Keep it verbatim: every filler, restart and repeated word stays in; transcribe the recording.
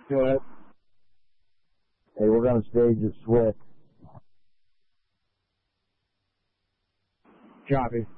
Do it. Hey, we're going to stage a switch. Copy.